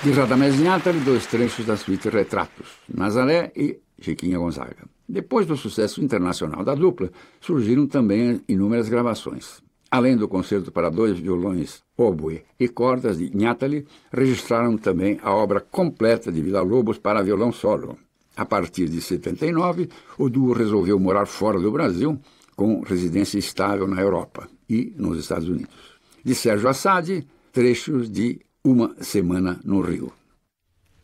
De Radamés Inátali, 2 trechos da suíte Retratos, Nazaré e Chiquinha Gonzaga. Depois do sucesso internacional da dupla, surgiram também inúmeras gravações. Além do concerto para 2 violões, oboe e cordas de Inátali, registraram também a obra completa de Villa-Lobos para violão solo. A partir de 79, o duo resolveu morar fora do Brasil, com residência estável na Europa e nos Estados Unidos. De Sérgio Assad, trechos de Uma Semana no Rio.